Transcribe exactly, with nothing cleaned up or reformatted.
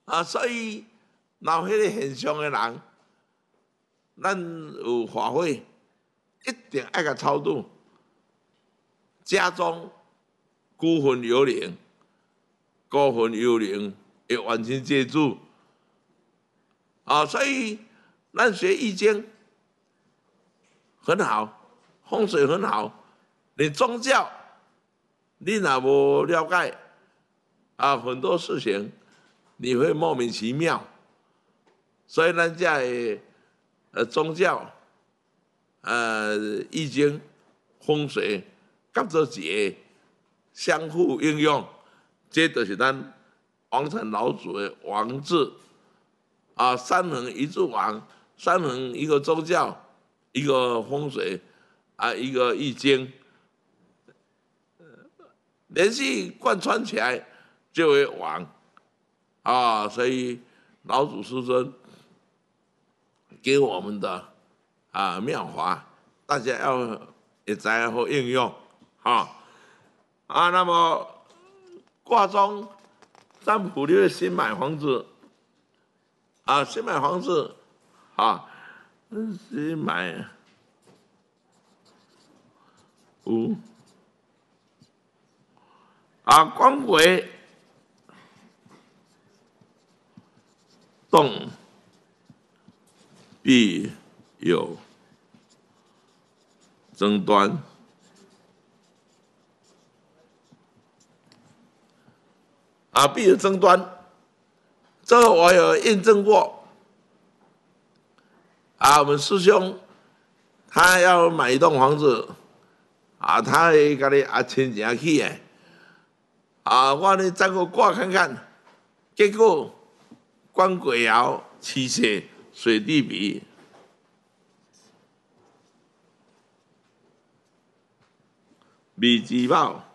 啊，所以若迄个现象的人，咱有法会，一定爱甲超度，家中孤魂幽灵、孤魂幽灵会完全接住。啊，所以咱学易经很好，风水很好，你宗教你若无了解啊，很多事情你会莫名其妙。所以咱在呃宗教、呃易经、风水合做一个相互应用，这就是咱王禅老祖的王字啊，三横一柱王，三横一个宗教，一个风水啊，一个易经，连续贯穿起来就为王啊，所以老祖师尊给我们的啊妙法，大家要也知道好应用哈啊。那么卦中占卜六新买房子啊，新买房子啊，新买五啊，官鬼动必有争端啊，必有争端。这个我有验证过啊，我们师兄他要买一栋房子啊，他会甲你啊亲情去的啊，我呢再个卦看看，结果官鬼爻七血水地比。未知卯